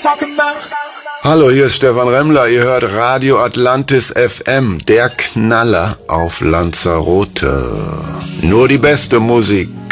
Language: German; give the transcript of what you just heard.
Hallo, hier ist Stefan Remmler. Ihr hört Radio Atlantis FM, der Knaller auf Lanzarote. Nur die beste Musik.